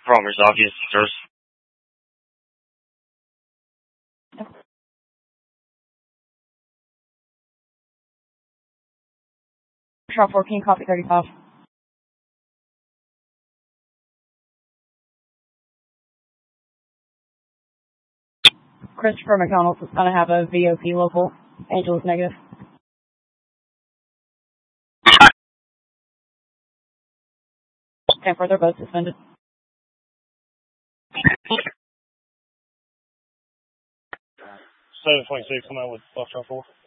Farmers obvious, sirs. Shop 14, copy 35. Christopher McDonald is going to have a VOP local. Angel is negative. And further, both suspended. 7.2, come out with Foxtrot 4.